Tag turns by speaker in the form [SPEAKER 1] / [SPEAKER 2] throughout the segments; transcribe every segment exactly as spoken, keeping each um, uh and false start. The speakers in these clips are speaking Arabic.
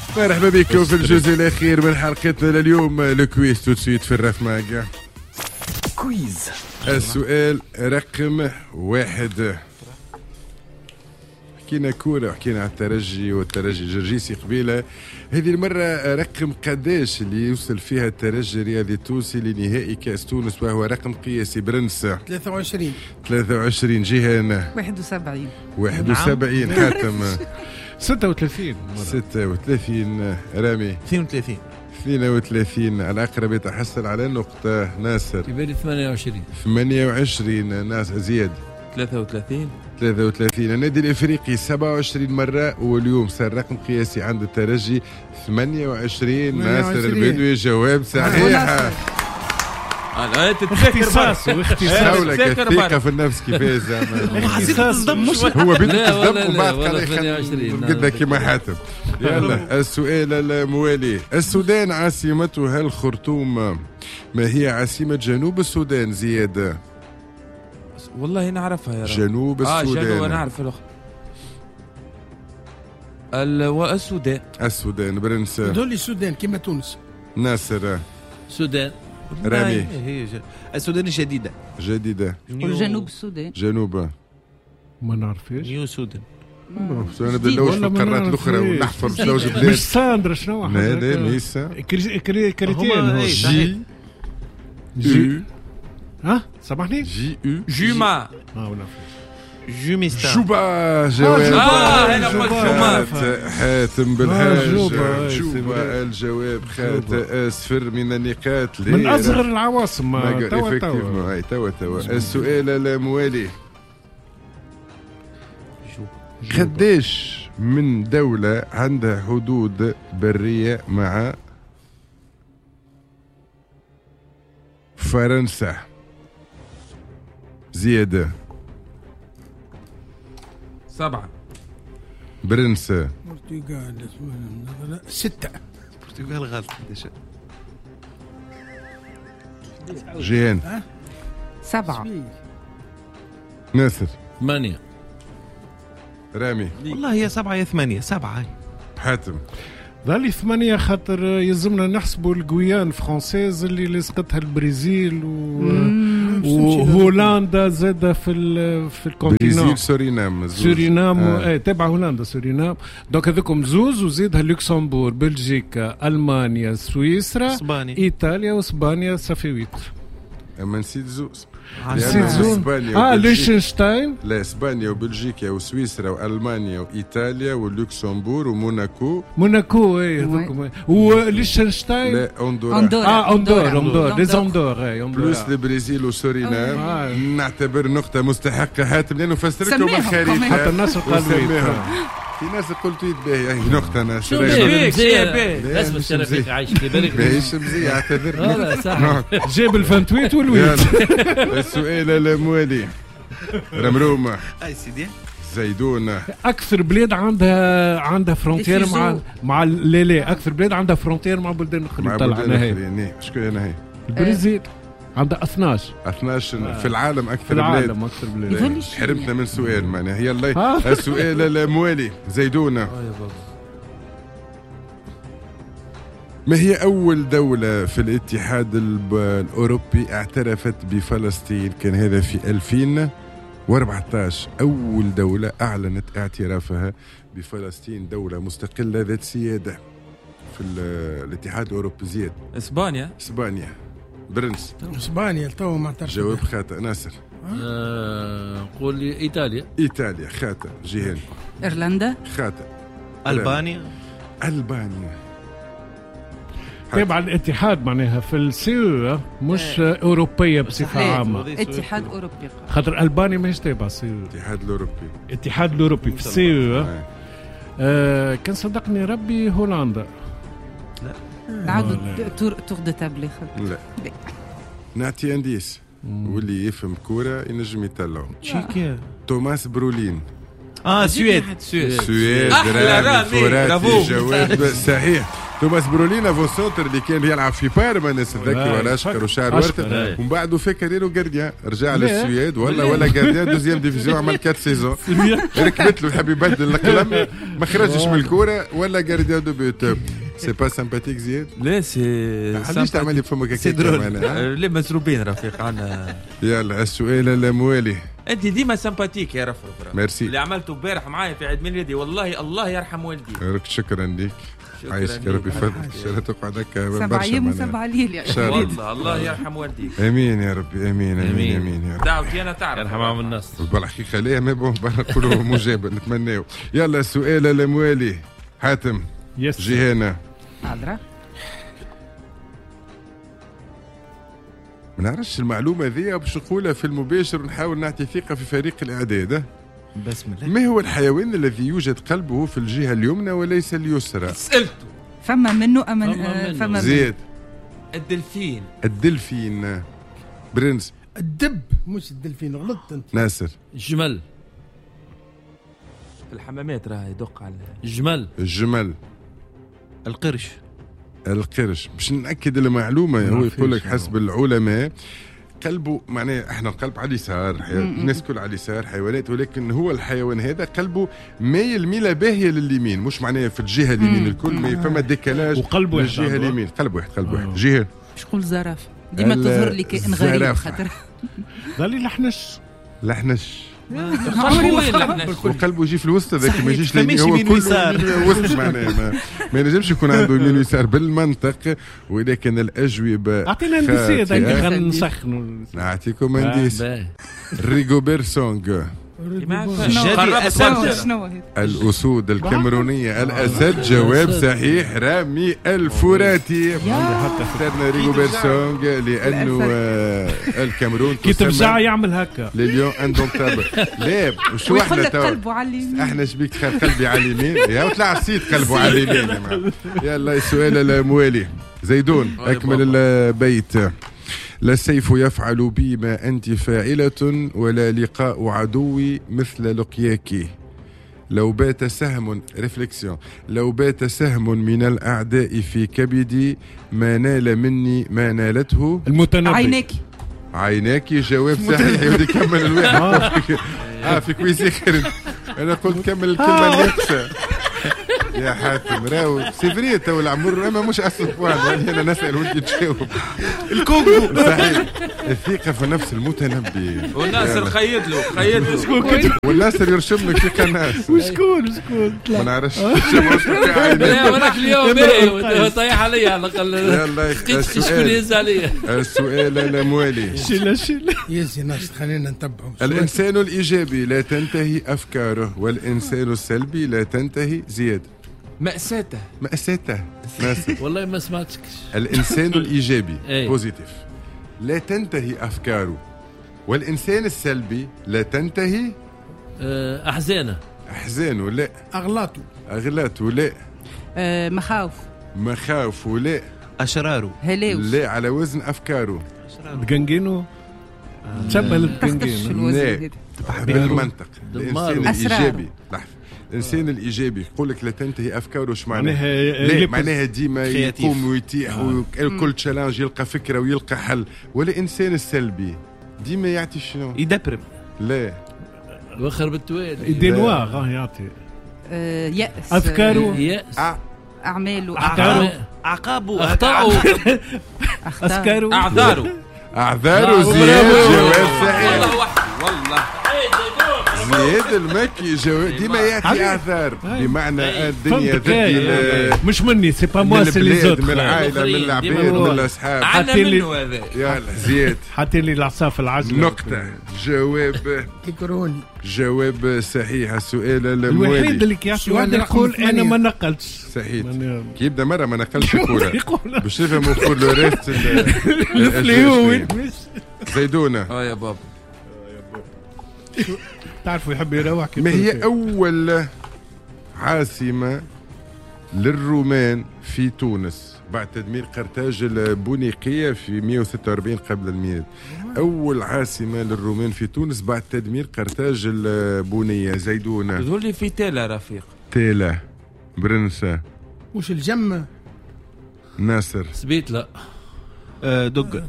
[SPEAKER 1] مرحبا بكم في الجزء الأخير من حلقتنا لليوم. الكويز توتسويت في الرفماقة.
[SPEAKER 2] كويز.
[SPEAKER 1] السؤال رقم واحد. حكينا كورة وحكينا على الترجي والترجي الجرجيسي قبيلة. هذه المرة رقم قداش اللي يوصل فيها الترجي الرياضي التونسي لنهائي كأس تونس وهو رقم قياسي برنس؟
[SPEAKER 3] ثلاثة وعشرين.
[SPEAKER 1] ثلاثة وعشرين. جيهان
[SPEAKER 4] واحد وسبعين.
[SPEAKER 1] واحد وسبعين. حاتم
[SPEAKER 5] ستة وثلاثين.
[SPEAKER 1] ستة وثلاثين. رامي
[SPEAKER 2] اثنين وثلاثين.
[SPEAKER 1] اثنين وثلاثين. الأقرب يتحصل على نقطة. ناصر
[SPEAKER 6] يبالي ثمانية وعشرين.
[SPEAKER 1] ثمانية وعشرين. ناس زياد
[SPEAKER 6] ثلاثة وثلاثين.
[SPEAKER 1] ثلاثة وثلاثين. النادي الإفريقي سبعة وعشرين مرة واليوم صار رقم قياسي عند الترجي ثمانية وعشرين. ناصر البدوي جواب صحيح.
[SPEAKER 5] اختصاص واختصاص
[SPEAKER 1] دولة الثقة في النفس كيفاش زعما هو بدأ تصدم وبعد قال قد كيما حاتم. يلا السؤال الموالي. السودان عاصمتها الخرطوم. ما هي عاصمة جنوب السودان زياد؟
[SPEAKER 6] والله نعرفها يا رب.
[SPEAKER 1] جنوب السودان.
[SPEAKER 6] اه جنوب نعرف الأخ. السودان.
[SPEAKER 1] السودان برنس.
[SPEAKER 3] دول السودان كيما تونس.
[SPEAKER 1] ناصر.
[SPEAKER 6] السودان.
[SPEAKER 1] رامي.
[SPEAKER 2] هي السودان الجديدة.
[SPEAKER 1] جديدة.
[SPEAKER 4] وجنوب السودان.
[SPEAKER 1] جنوب
[SPEAKER 5] ما نعرفش.
[SPEAKER 2] نيو سودان.
[SPEAKER 1] انا بنلوش في القارات الاخرى ونحفر شلوج بلاد.
[SPEAKER 5] مش ساندرا شنو؟
[SPEAKER 1] لا لا ميسا.
[SPEAKER 5] كريتين.
[SPEAKER 1] جي
[SPEAKER 5] جي ها سامحني.
[SPEAKER 1] جي او.
[SPEAKER 6] جوما.
[SPEAKER 5] اه ولا
[SPEAKER 2] جوميستا.
[SPEAKER 1] جوبا. جواب.
[SPEAKER 6] اه انا قلت جوما.
[SPEAKER 1] حاتم بالحاج.
[SPEAKER 5] جوبا.
[SPEAKER 1] جوبا الجواب خاطئ. صفر من النقاط.
[SPEAKER 5] من اصغر العواصم.
[SPEAKER 1] توا توا توا توا. السؤال الموالي. قداش من دولة عندها حدود برية مع فرنسا؟ زيادة.
[SPEAKER 6] سبعة.
[SPEAKER 1] برنس.
[SPEAKER 3] برتغال. ستة.
[SPEAKER 2] برتغال غلط.
[SPEAKER 1] جيان.
[SPEAKER 4] سبعة.
[SPEAKER 1] ناصر.
[SPEAKER 6] ثمانية.
[SPEAKER 1] رامي.
[SPEAKER 2] والله هي سبعة يا ثمانية. سبعة.
[SPEAKER 1] حاتم.
[SPEAKER 5] ظلي ثمانية خاطر يلزمنا نحسبوا الجويان فرانسيز اللي لصقتها البرازيل و... وهولندا زادة في ال... في الكونتينون.
[SPEAKER 1] برازيل سورينام.
[SPEAKER 5] سورينام آه. تابع هولندا سورينام. دونك هذوكم زوز وزيدها لوكسمبور بلجيكا ألمانيا سويسرا
[SPEAKER 2] اسبانيا
[SPEAKER 5] إيطاليا واسبانيا صافي ويت.
[SPEAKER 1] اما نسيت زوز.
[SPEAKER 5] نسيت زوز. اه ليشنشتاين.
[SPEAKER 1] لا اسبانيا وبلجيكا وسويسرا والمانيا وايطاليا ولوكسمبور وموناكو.
[SPEAKER 5] موناكو اي هذوكم. وليشنشتاين.
[SPEAKER 1] لا اوندورا.
[SPEAKER 5] اه اوندور اوندور لي زوندور اي
[SPEAKER 1] بلوس البرازيل وسورينام. آه. نعتبر نقطة مستحقة حاتم لأنه فسرت لكم بالخريطة.
[SPEAKER 5] حتى الناس قالوا
[SPEAKER 1] في ناس قلت ويد باهي هي نقطة. أنا
[SPEAKER 6] شو بيك باهي بس بس رفيق عايش في بالك
[SPEAKER 1] باهيش مزية اعتذر.
[SPEAKER 6] لا صح.
[SPEAKER 5] جاب الفانتويت والويت.
[SPEAKER 1] السؤال الموالي. رمرومة.
[SPEAKER 2] أي سيدي.
[SPEAKER 1] زيدون.
[SPEAKER 5] أكثر بلاد عندها عندها فرونتير مع مع لا لا أكثر بلاد عندها فرونتير مع بلدان أخرى.
[SPEAKER 1] طلعنا هي. شكون أنا هي؟
[SPEAKER 5] البرازيل. عندها اثناش.
[SPEAKER 1] اثناش في العالم أكثر
[SPEAKER 5] في
[SPEAKER 1] بلاد.
[SPEAKER 5] العالم أكثر بلاد.
[SPEAKER 1] حرمتنا من سؤال معناها. يلا السؤال الموالي. زيدونة. ما هي أول دولة في الاتحاد الأوروبي اعترفت بفلسطين؟ كان هذا في ألفين وأربعة عشر. أول دولة أعلنت اعترافها بفلسطين دولة مستقلة ذات سيادة في الاتحاد الأوروبي. زياد.
[SPEAKER 6] إسبانيا.
[SPEAKER 1] إسبانيا. برنس.
[SPEAKER 3] اسبانيا تو ما اعترف.
[SPEAKER 1] جواب خاطئ. ناصر.
[SPEAKER 6] قول لي ايطاليا.
[SPEAKER 1] ايطاليا خاطئ. جيهان.
[SPEAKER 4] ايرلندا.
[SPEAKER 1] خاطئ.
[SPEAKER 2] ألبانيا.
[SPEAKER 1] ألبانيا.
[SPEAKER 5] تابع الاتحاد معناها في السيو مش اه. أوروبية بصفة عامة.
[SPEAKER 4] اتحاد أوروبي.
[SPEAKER 5] خاطر ألبانيا ماهيش تابع السيو.
[SPEAKER 1] الاتحاد الأوروبي.
[SPEAKER 5] الاتحاد الأوروبي في السيو. آه كان صدقني ربي هولندا.
[SPEAKER 2] لا.
[SPEAKER 4] نعاودوا تور تور دو تابل.
[SPEAKER 1] لا. نعطي انديس واللي يفهم كورة ينجم يطلعوا.
[SPEAKER 2] تشيكيا.
[SPEAKER 1] توماس برولين.
[SPEAKER 2] اه سويد.
[SPEAKER 6] سويد.
[SPEAKER 1] سويد.
[SPEAKER 6] أحلى رامي. برافو.
[SPEAKER 1] جواب صحيح. توماس برولينا فو سونتر اللي كان يلعب في بارما الناس تذكر ولا اشقر وشعر
[SPEAKER 5] أشقر،
[SPEAKER 1] ورث
[SPEAKER 6] أي.
[SPEAKER 1] ومن بعده فكرينو جارديان رجع
[SPEAKER 5] لا.
[SPEAKER 1] للسويد ولا ولا جارديان دوزيام ديفيزيون عمل كات سيزون ركبت له يحب يبدل القلم ما خرجش من الكوره ولا جارديان دو بيوت سي با سامباتيك زياد
[SPEAKER 2] لا سي
[SPEAKER 1] علاش تعمل لي فمك
[SPEAKER 2] سي
[SPEAKER 1] هكاك
[SPEAKER 2] درول
[SPEAKER 1] معنا؟
[SPEAKER 2] لا مسروبين رفيق عنا.
[SPEAKER 1] يلا السؤال اللاموالي
[SPEAKER 2] انت ديما سمباتيك يا رفرف.
[SPEAKER 1] ميرسي.
[SPEAKER 2] اللي عملته امبارح معايا في عيد ميلادي والله الله يرحم والدي.
[SPEAKER 1] شكرا لك
[SPEAKER 2] شكراً
[SPEAKER 1] عايشك
[SPEAKER 2] ليك.
[SPEAKER 1] ربي يفضلك شرا تقعد هكا
[SPEAKER 4] سبع
[SPEAKER 1] برشا
[SPEAKER 4] ايام
[SPEAKER 1] معناها.
[SPEAKER 4] وسبع ليل يا
[SPEAKER 1] شهر.
[SPEAKER 2] والله الله يرحم والديك.
[SPEAKER 1] امين يا ربي امين امين امين يا رب.
[SPEAKER 2] دعوتي انا تعرف.
[SPEAKER 6] يرحم عم الناس.
[SPEAKER 1] بالحقيقه لا ما بون نقولوا مجابه نتمناو. يلا السؤال اللاموالي حاتم
[SPEAKER 5] يس
[SPEAKER 1] جيهانا
[SPEAKER 4] حاضرة.
[SPEAKER 1] ما نعرفش المعلومه ذي باش نقولها في المباشر ونحاول نعطي ثقه في فريق الاعداد.
[SPEAKER 2] بسم الله.
[SPEAKER 1] ما هو الحيوان الذي يوجد قلبه في الجهه اليمنى وليس اليسرى؟
[SPEAKER 2] سألته.
[SPEAKER 4] فما منه أمن
[SPEAKER 6] فما
[SPEAKER 4] آه،
[SPEAKER 6] منه.
[SPEAKER 4] فما منه.
[SPEAKER 1] زيد
[SPEAKER 2] الدلفين.
[SPEAKER 1] الدلفين برنس
[SPEAKER 3] الدب مش الدلفين غلطت انت.
[SPEAKER 1] ناصر
[SPEAKER 6] جمل
[SPEAKER 2] في الحمامات راه يدق على
[SPEAKER 6] جمل
[SPEAKER 1] الجمل
[SPEAKER 2] القرش.
[SPEAKER 1] القرش. باش نأكد المعلومة
[SPEAKER 5] ما
[SPEAKER 1] هو
[SPEAKER 5] فيش
[SPEAKER 1] يقول لك
[SPEAKER 5] هو.
[SPEAKER 1] حسب العلماء قلبه معناه احنا القلب على اليسار حي... الناس كل على اليسار حيوانات ولكن هو الحيوان هذا قلبه مايل ميله باهيه لليمين مش معناه في الجهه اليمين الكل ما فما ديكالاج
[SPEAKER 5] وقلب واحد
[SPEAKER 1] للجهه
[SPEAKER 5] عنده.
[SPEAKER 1] اليمين قلب واحد قلب واحد
[SPEAKER 5] آه.
[SPEAKER 1] جهه
[SPEAKER 4] مش نقول زرافة ديما
[SPEAKER 1] ال-
[SPEAKER 4] تظهر لي كائن غريب
[SPEAKER 1] الزرافة.
[SPEAKER 4] خاطر
[SPEAKER 5] ظلي لحنش
[SPEAKER 1] لحنش
[SPEAKER 4] عمري ما
[SPEAKER 2] وين
[SPEAKER 4] خلط.
[SPEAKER 2] لحنا؟
[SPEAKER 1] وقلبه يجي في الوسط هذاك ما يجيش
[SPEAKER 2] فماش
[SPEAKER 1] ليمين هو
[SPEAKER 2] يمين
[SPEAKER 1] كله
[SPEAKER 2] ويسار.
[SPEAKER 1] يمين وسط معناه ما, ما ينجمش يكون عنده يمين ويسار بالمنطق ولكن الاجوبه
[SPEAKER 5] اعطينا انديسيه
[SPEAKER 1] خاطئة.
[SPEAKER 5] هكا خلينا نسخنوا.
[SPEAKER 1] نعطيكم انديس
[SPEAKER 6] باهي.
[SPEAKER 1] ريغوبير سونغ
[SPEAKER 2] ما
[SPEAKER 4] شنو
[SPEAKER 2] فهمتش.
[SPEAKER 4] هذه؟
[SPEAKER 2] قربت
[SPEAKER 4] شنو
[SPEAKER 2] برشا.
[SPEAKER 4] شنو هذه؟
[SPEAKER 1] الأسود الكاميرونية الأسد جواب صحيح رامي الفراتي اخترنا ريغوبير سونغ لأنه آه، الكاميرون
[SPEAKER 5] كي
[SPEAKER 1] تسمى
[SPEAKER 5] تفجع يعمل هكا.
[SPEAKER 1] لليون اندومتابل. لا وشو
[SPEAKER 4] ويقول
[SPEAKER 1] احنا
[SPEAKER 4] لك
[SPEAKER 1] تو
[SPEAKER 4] قلبه على اليمين.
[SPEAKER 1] احنا شبيك تخيل قلبي على اليمين يا وطلع عصيت قلبه على اليمين يا معلم. يلا السؤال الموالي زيدون
[SPEAKER 6] أي
[SPEAKER 1] أكمل
[SPEAKER 6] بابا.
[SPEAKER 1] البيت. لا السيف يفعل بي ما أنت فاعلة ولا لقاء عدوي مثل لقياك. لو بات سهم ريفليكسيون لو بات سهم من الأعداء في كبدي ما نال مني ما نالته
[SPEAKER 5] المتنبي.
[SPEAKER 4] عينيك.
[SPEAKER 1] عيناك. جواب صحيح يودي كمل الواحد. اه في كويس اخر انا قلت كمل الكلمه الناقصه يا حاتم راهو سيفري تو العمر اما مش اسفوان انا نسال وانت تجاوب.
[SPEAKER 2] الكونغو.
[SPEAKER 1] صحيح الثقه في نفس المتنبي
[SPEAKER 2] والناصر خيط له خيط له.
[SPEAKER 1] والناصر يرشم لك في قناص
[SPEAKER 5] وشكون شكون
[SPEAKER 1] ما نعرفش شو في عينيه.
[SPEAKER 6] لا وراك اليوم باهي طيح عليا على الاقل.
[SPEAKER 1] يلا
[SPEAKER 6] لقيت شكون
[SPEAKER 1] السؤال
[SPEAKER 6] يهز عليا.
[SPEAKER 1] السؤال الاموالي.
[SPEAKER 5] شيله شيله.
[SPEAKER 3] يزي ناس خلينا نتبعوا.
[SPEAKER 1] الانسان الايجابي لا تنتهي افكاره والانسان السلبي لا تنتهي زياد.
[SPEAKER 2] مأساته.
[SPEAKER 1] مأساته ناصر.
[SPEAKER 6] والله ما سمعتكش.
[SPEAKER 1] الإنسان الإيجابي
[SPEAKER 6] أي.
[SPEAKER 1] بوزيتيف لا تنتهي أفكاره والإنسان السلبي لا تنتهي
[SPEAKER 6] آه، أحزانه.
[SPEAKER 1] أحزانه لا
[SPEAKER 3] اغلاطه.
[SPEAKER 1] أغلاته لا
[SPEAKER 4] آه، مخاوف.
[SPEAKER 1] مخاوفه لا
[SPEAKER 2] أشراره.
[SPEAKER 4] هلاوس.
[SPEAKER 1] لا على وزن أفكاره
[SPEAKER 5] تقنقينو تشبه
[SPEAKER 4] تختفش في
[SPEAKER 5] التقنقينو.
[SPEAKER 4] الوزن
[SPEAKER 1] لا.
[SPEAKER 4] هذا.
[SPEAKER 1] بالمنطق
[SPEAKER 6] دمار.
[SPEAKER 1] الإنسان
[SPEAKER 4] أسرار.
[SPEAKER 1] الإيجابي لحظة الإنسان الإيجابي يقول لك لا تنتهي أفكاره وش معناها؟
[SPEAKER 5] معناها
[SPEAKER 1] لا
[SPEAKER 5] يلبس.
[SPEAKER 1] معناها ديما
[SPEAKER 2] كرياتيف.
[SPEAKER 1] يقوم ويتيح وكل تشالنج يلقى فكرة ويلقى حل والإنسان السلبي ديما يعطي شنو؟
[SPEAKER 2] يدبرم.
[SPEAKER 1] لا
[SPEAKER 6] وخر بالتوالي.
[SPEAKER 5] ايدينوار اه يعطي
[SPEAKER 4] آه، يأس.
[SPEAKER 5] أفكاره.
[SPEAKER 6] يأس.
[SPEAKER 1] أ-
[SPEAKER 4] أعماله.
[SPEAKER 5] أعقابه.
[SPEAKER 2] عقابه.
[SPEAKER 6] أخطأوا.
[SPEAKER 4] أخطاء.
[SPEAKER 5] أسكارو.
[SPEAKER 2] أعذاره.
[SPEAKER 1] أعذاره
[SPEAKER 6] برافو.
[SPEAKER 1] زياد
[SPEAKER 6] برافو.
[SPEAKER 1] جواب صحيح.
[SPEAKER 2] والله وحدي والله.
[SPEAKER 1] زياد المكي جواب ديما يعطي
[SPEAKER 5] حبيبي.
[SPEAKER 1] اعذار بمعنى الدنيا
[SPEAKER 5] فهمتك.
[SPEAKER 1] ذكي
[SPEAKER 5] إيه.
[SPEAKER 1] ال-
[SPEAKER 5] مش مني سي با
[SPEAKER 1] من
[SPEAKER 5] موا سي لي
[SPEAKER 1] البلاد
[SPEAKER 5] زوتر.
[SPEAKER 1] من العائله من
[SPEAKER 6] الآخرين.
[SPEAKER 1] العباد
[SPEAKER 6] ديما
[SPEAKER 1] من
[SPEAKER 6] هو.
[SPEAKER 1] الاصحاب
[SPEAKER 2] عنا
[SPEAKER 5] حتى اللي-
[SPEAKER 2] منه هذا.
[SPEAKER 1] يلا زياد
[SPEAKER 5] حتى لي العصا العجله.
[SPEAKER 1] نقطة جواب
[SPEAKER 3] كيكروني.
[SPEAKER 1] جواب صحيح السؤال
[SPEAKER 5] الوحيد
[SPEAKER 1] الموالي
[SPEAKER 5] اللي كيعطي
[SPEAKER 3] السؤال
[SPEAKER 5] واحد
[SPEAKER 3] رقم
[SPEAKER 5] يقول انا
[SPEAKER 3] ثمانية.
[SPEAKER 5] ما نقلتش.
[SPEAKER 1] صحيح
[SPEAKER 5] ماني-
[SPEAKER 1] كي يبدا مرة ما نقلش الكورة
[SPEAKER 5] يقول
[SPEAKER 1] باش نفهموا كل لو ريست
[SPEAKER 5] الفليو وين مش
[SPEAKER 1] زيدونة
[SPEAKER 2] اه يا بابا.
[SPEAKER 5] تعرفوا يحب يروح كيف
[SPEAKER 1] ما هي
[SPEAKER 5] قلت.
[SPEAKER 1] أول عاصمة للرومان في تونس بعد تدمير قرطاج البونيقية في مئة وستة وأربعين قبل الميلاد؟ أول عاصمة للرومان في تونس بعد تدمير قرطاج البونية. زيدونة
[SPEAKER 2] تقول لي في تالا رفيق.
[SPEAKER 1] تيلا برنسة
[SPEAKER 3] وش الجمة؟
[SPEAKER 1] ناصر.
[SPEAKER 6] سبيت لا.
[SPEAKER 7] دقة.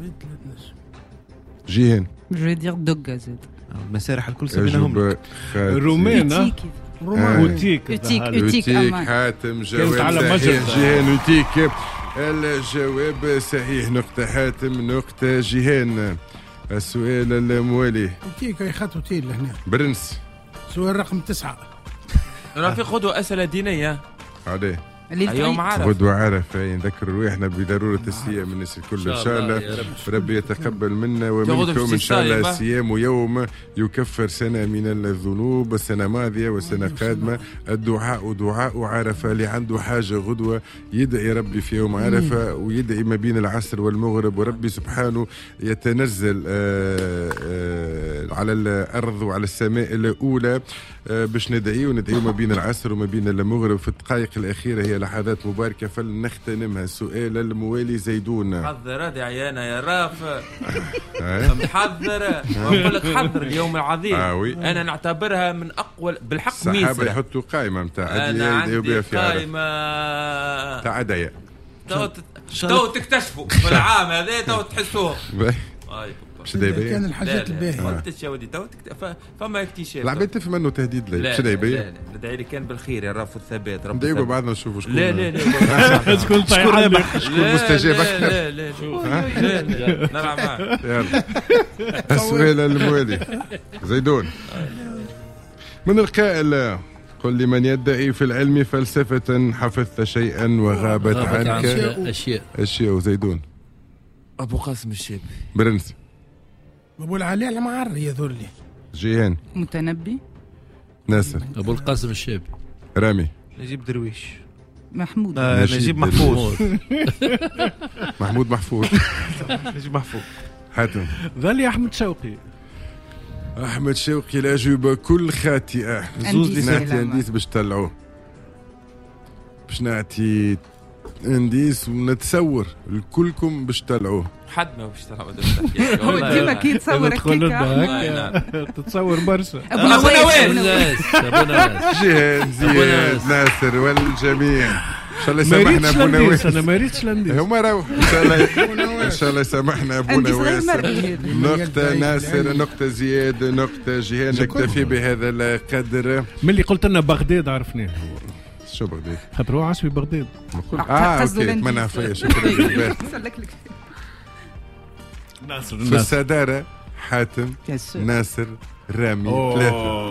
[SPEAKER 1] جيهان.
[SPEAKER 4] جو دير دوغا زاد.
[SPEAKER 7] المسارح الكل سميناهم
[SPEAKER 5] رومانا اوتيك
[SPEAKER 4] اوتيك
[SPEAKER 1] اوتيك
[SPEAKER 4] اوتيك
[SPEAKER 1] حاتم جواب
[SPEAKER 5] على
[SPEAKER 1] صحيح.
[SPEAKER 5] مجد.
[SPEAKER 1] جيهان اوتيك الجواب صحيح. نقطة حاتم، نقطة جيهان. السؤال الموالي
[SPEAKER 3] اوتيك اي خطوتين لهنا.
[SPEAKER 1] برنس.
[SPEAKER 3] سؤال رقم تسعة.
[SPEAKER 2] رفيق خذوا اسئله دينيه
[SPEAKER 1] عليه
[SPEAKER 2] اليوم عارف
[SPEAKER 1] غدوة عارف. نذكر روحنا بضرورة الصيام من الناس الكل إن شاء الله. ربي يتقبل منا ومنكم إن شاء الله. الصيام يوم يكفر سنة من الذنوب، السنة الماضية والسنة القادمة. الدعاء دعاء عرفة. اللي عنده حاجة غدوة يدعي ربي في يوم عرفة ويدعي ما بين العصر والمغرب، وربي سبحانه يتنزل آآ آآ على الأرض وعلى السماء الأولى باش ندعيه وندعيه ما بين العصر وما بين المغرب. في الدقائق الأخيرة هي لحظات مباركة فلنختنمها. السؤال الموالي زيدون.
[SPEAKER 2] حضر هذه عيانة يا رافع محضر وأقول لك حضر اليوم العظيم.
[SPEAKER 1] آه
[SPEAKER 2] أنا نعتبرها من أقوى بالحق
[SPEAKER 1] الصحابة
[SPEAKER 2] ميسرة.
[SPEAKER 1] يحطوا قائمة متاع
[SPEAKER 2] أنا عندي قائمة
[SPEAKER 1] تاع أدعية.
[SPEAKER 2] تو تكتشفوا في العام هذا تو تحسوه.
[SPEAKER 1] مش دايبية
[SPEAKER 3] كان الحاجات الباهية.
[SPEAKER 2] ما قلتش يا ودي تو فما اكتشاف.
[SPEAKER 1] العباد تفهم انه تهديد لي.
[SPEAKER 2] لا
[SPEAKER 1] مش دايبية.
[SPEAKER 2] ندعي لي كان بالخير يا رب والثبات. رب
[SPEAKER 1] ندايبوا بعضنا نشوفوا شكون.
[SPEAKER 2] لا لا لا
[SPEAKER 5] شكون طيب رابح
[SPEAKER 1] شكون مستجاب
[SPEAKER 2] اكثر. لا لا لا نلعب معك.
[SPEAKER 1] يلا السؤال الموالي زيدون. من القائل قل لمن يدعي في العلم فلسفة حفظت شيئا وغابت عنك
[SPEAKER 6] أشياء.
[SPEAKER 1] أشياء. زيدون.
[SPEAKER 2] أبو قاسم الشابي.
[SPEAKER 1] برنس.
[SPEAKER 3] أبو العلي المعري يذلي.
[SPEAKER 1] جيهان.
[SPEAKER 4] متنبي.
[SPEAKER 1] ناصر.
[SPEAKER 6] أبو القاسم الشابي.
[SPEAKER 1] رامي.
[SPEAKER 7] نجيب درويش.
[SPEAKER 4] محمود.
[SPEAKER 7] آه نجيب محفوظ.
[SPEAKER 1] محمود محفوظ.
[SPEAKER 7] نجيب محفوظ.
[SPEAKER 1] حاتم.
[SPEAKER 5] ظل أحمد شوقي.
[SPEAKER 1] أحمد شوقي الأجوبة كل خاطئة.
[SPEAKER 4] زوز
[SPEAKER 1] نعطي أنديس باش تطلعوه. باش نعطي أنديس ونتصور الكلكم باش تطلعوه.
[SPEAKER 2] حد ما باش تلعب.
[SPEAKER 4] هو ديما كي يتصور هكاك
[SPEAKER 5] تتصور برشا.
[SPEAKER 4] ابو نواس.
[SPEAKER 6] أبو نواس.
[SPEAKER 1] جيهان زياد ناصر والجميع. ان شاء الله يسامحنا ابو نواس.
[SPEAKER 5] انا ما ريتش لانديس.
[SPEAKER 1] هما راهو ان شاء الله ان شاء الله يسامحنا ابو نواس. نقطة ناصر، نقطة زياد، نقطة جيهان. نكتفي بهذا القدر.
[SPEAKER 5] ملي قلت لنا بغداد عرفناه.
[SPEAKER 1] شو بغداد؟
[SPEAKER 5] خاطر هو عاش في بغداد.
[SPEAKER 1] اه اوكي ما نعرفش. شكرا لك.
[SPEAKER 5] ناصر
[SPEAKER 1] في الصدارة حاتم، ناصر، رامي ثلاثة.